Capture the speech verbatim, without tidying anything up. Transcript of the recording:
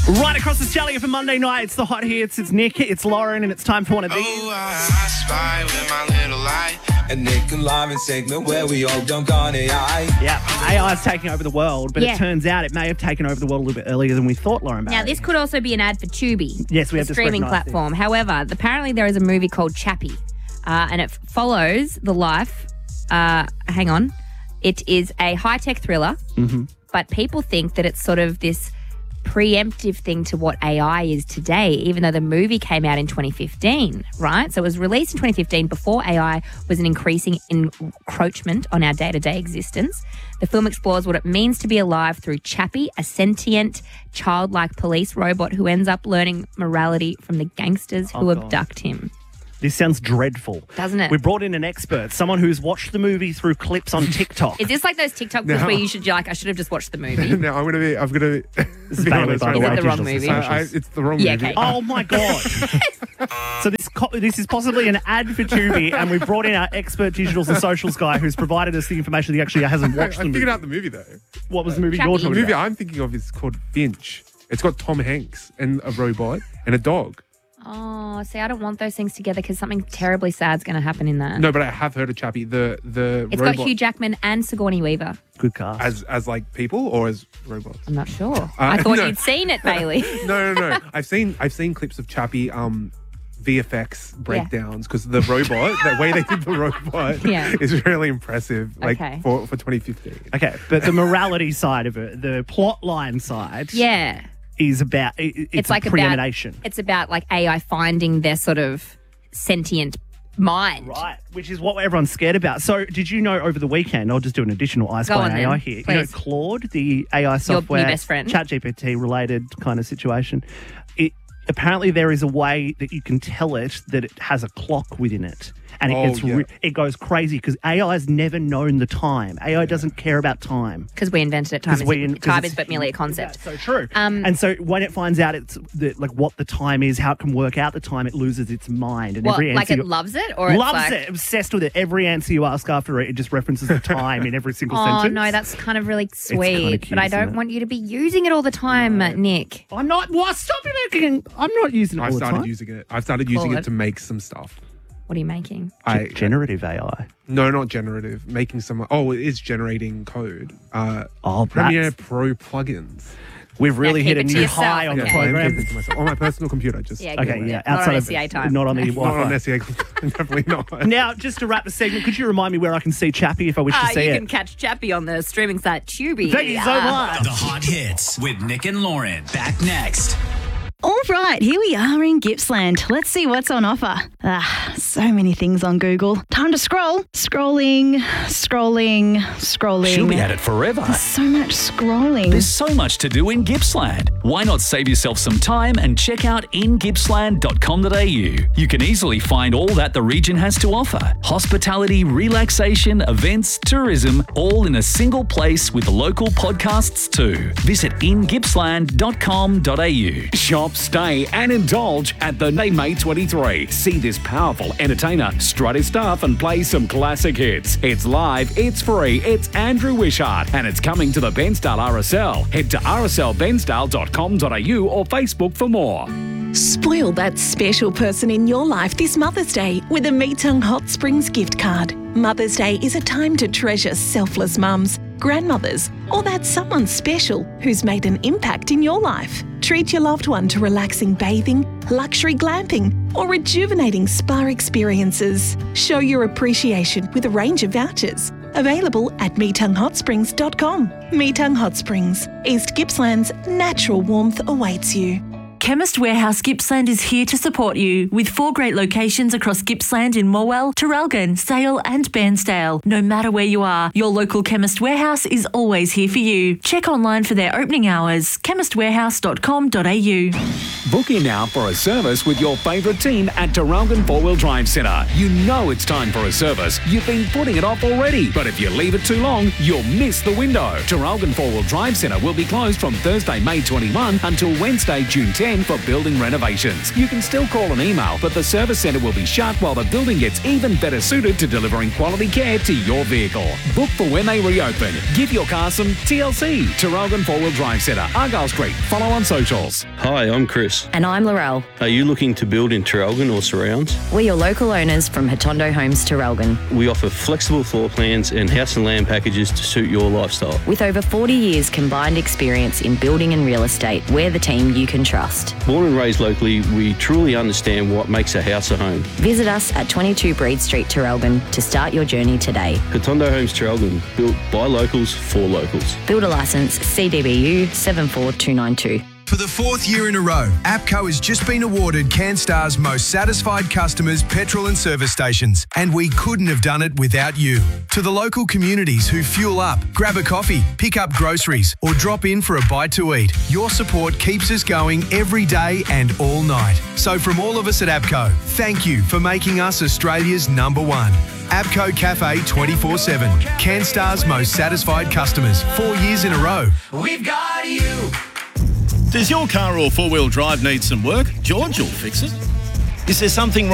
Right across Australia for Monday night, it's the Hot Hits. It's Nick, it's Lauren, and it's time for one of these. Oh, I spy with my little light. And Nick and Lauren segment where we all dunk on A I. Yeah, A I is taking over the world, but Yeah. it turns out it may have taken over the world a little bit earlier than we thought, Lauren Barry. Now, this could also be an ad for Tubi. Yes, we the have just streaming recognised platform. However, apparently there is a movie called Chappie, uh, and it follows the life. Uh, hang on, it is a high-tech thriller, mm-hmm. but people think that it's sort of this preemptive thing to what A I is today, even though the movie came out in twenty fifteen, right? So it was released in twenty fifteen before A I was an increasing encroachment on our day-to-day existence. The film explores what it means to be alive through Chappie, a sentient, childlike police robot who ends up learning morality from the gangsters who Oh, God. abduct him. This sounds dreadful. Doesn't it? We brought in an expert, someone who's watched the movie through clips on TikTok. Is this like those TikTok clips No. where you should, you're like, I should have just watched the movie? No, I'm gonna be. I'm gonna. This is be Bailey, honest, by the Is way. it the wrong Digital movie? I, I, Socials. it's the wrong Yeah, movie. okay. Oh my God. So this co- this is possibly an ad for Tubi, and we brought in our expert digitals and socials guy who's provided us the information that he actually hasn't I, I watched the movie. figured out the movie though. What was the movie Chappie. you're The talking movie about? I'm thinking of is called Finch. It's got Tom Hanks and a robot and a dog. Oh, see, I don't want those things together because something terribly sad's going to happen in that. No, but I have heard of Chappie. The the It's robot got Hugh Jackman and Sigourney Weaver. Good cast. as as like people or as robots. I'm not sure. I thought no. you'd seen it, Bailey. No, no, no. I've seen I've seen clips of Chappie um V F X breakdowns because the robot, the way they did the robot, Yeah. is really impressive. Like Okay. for for twenty fifteen. Okay, but the morality side of it, the plot line side, Yeah. is about it, it's, It's a like about preemination. it's about like A I finding their sort of sentient mind. Right, which is what everyone's scared about. So, did you know over the weekend? I'll just do an additional I Go Spy on A I then, here. You know, please. Claude, the A I Your new software, best friend. ChatGPT related kind of situation. It apparently there is a way that you can tell it that it has a clock within it, and it Oh, gets yeah. re- it goes crazy because A I has never known the time. A I doesn't care about time. Because we invented it. Time, 'Cause is, we in- 'cause time it's- is but merely a concept. That's so true. Um, and so when it finds out it's the, like what the time is, how it can work out the time, it loses its mind. And What, every like answer it you- loves it? Or it's loves like, it, obsessed with it. Every answer you ask after it, it just references the time in every single Oh, sentence. no, that's kind of really kinda sweet. cute, but I isn't don't it? want you to be using it all the time, Nick. I'm not. What? Stop it! I'm not using it I've all the started time. using it. I've started using Claude. it to make some stuff. What are you making? I Generative A I. no, not generative. Making some. Oh, it is generating code. Uh, Oh, Premiere that's- Pro plugins. We've really keep hit a it to new yourself, high on the okay. I'm program. keeping it to myself. On my personal computer, just Yeah, Okay, good. yeah. Not on Outside S C A of time. not on the not on Wi-Fi. S E A. Definitely not. Now, just to wrap the segment, could you remind me where I can see Chappie if I wish Uh, to see you it? can catch Chappie on the streaming site Tubi. Thank you so Ah. much. The Hot Hits with Nick and Lauren. Back next. All right, here we are in Gippsland. Let's see what's on offer. Ah, so many things on Google. Time to scroll. Scrolling, scrolling, scrolling. She'll be at it forever. So much scrolling. There's so much to do in Gippsland. Why not save yourself some time and check out in gippsland dot com dot a u? You can easily find all that the region has to offer. Hospitality, relaxation, events, tourism, all in a single place with local podcasts too. Visit in gippsland dot com dot a u. Shop, stay and indulge at the May twenty-three. See this powerful entertainer strut his stuff and play some classic hits. It's live, it's free, it's Andrew Wishart and it's coming to the Bensdale R S L. Head to r s l bensdale dot com dot a u or Facebook for more. Spoil that special person in your life this Mother's Day with a Meetung Hot Springs gift card. Mother's Day is a time to treasure selfless mums, grandmothers, or that someone special who's made an impact in your life. Treat your loved one to relaxing bathing, luxury glamping, or rejuvenating spa experiences. Show your appreciation with a range of vouchers. Available at meetung hot springs dot com. Meetung Hot Springs, East Gippsland's natural warmth awaits you. Chemist Warehouse Gippsland is here to support you with four great locations across Gippsland in Morwell, Traralgon, Sale and Bairnsdale. No matter where you are, your local Chemist Warehouse is always here for you. Check online for their opening hours, chemist warehouse dot com dot a u. Book in now for a service with your favourite team at Traralgon Four-Wheel Drive Centre. You know it's time for a service. You've been putting it off already, but if you leave it too long, you'll miss the window. Traralgon Four-Wheel Drive Centre will be closed from Thursday, May twenty-first until Wednesday, June tenth. again for building renovations. You can still call and email, but the service centre will be shut while the building gets even better suited to delivering quality care to your vehicle. Book for when they reopen. Give your car some T L C. Tarralgon Four-Wheel Drive Centre, Argyle Street. Follow on socials. Hi, I'm Chris. And I'm Laurel. Are you looking to build in Tarralgon or surrounds? We're your local owners from Hatondo Homes Tarralgon. We offer flexible floor plans and house and land packages to suit your lifestyle. With over forty years combined experience in building and real estate, we're the team you can trust. Born and raised locally, we truly understand what makes a house a home. Visit us at twenty-two Breed Street, Tarralgon to start your journey today. Hatondo Homes Tarralgon, built by locals for locals. Builder licence C D B U seven four two nine two. For the fourth year in a row, APCO has just been awarded CanStar's most satisfied customers petrol and service stations, and we couldn't have done it without you. To the local communities who fuel up, grab a coffee, pick up groceries, or drop in for a bite to eat, your support keeps us going every day and all night. So from all of us at APCO, thank you for making us Australia's number one. APCO Cafe twenty-four seven, CanStar's most satisfied customers, four years in a row. We've got you. Does your car or four-wheel drive need some work? George will fix it. Is there something wrong?